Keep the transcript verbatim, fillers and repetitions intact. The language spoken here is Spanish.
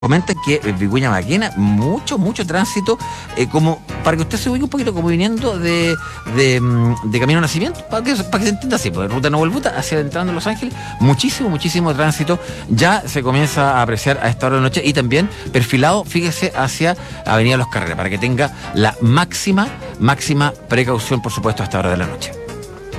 Comenta que eh, Vicuña Maquena, mucho, mucho tránsito, eh, como para que usted se ubique un poquito, como viniendo de, de, de Camino a Nacimiento, para que, para que se entienda así, pues ruta Nuevo Buta, hacia entrando en Los Ángeles, muchísimo, muchísimo tránsito, ya se comienza a apreciar a esta hora de la noche, y también perfilado, fíjese, hacia Avenida Los Carreras, para que tenga la máxima, máxima precaución, por supuesto, a esta hora de la noche.